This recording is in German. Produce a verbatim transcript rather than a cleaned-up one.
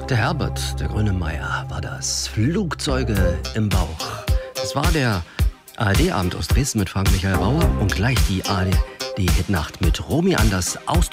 Der Herbert, der Grönemeyer, war das. Flugzeuge im Bauch. Das war der A R D-Abend aus Dresden mit Frank Michael Bauer und gleich die A R D-Hitnacht mit Romy Anders aus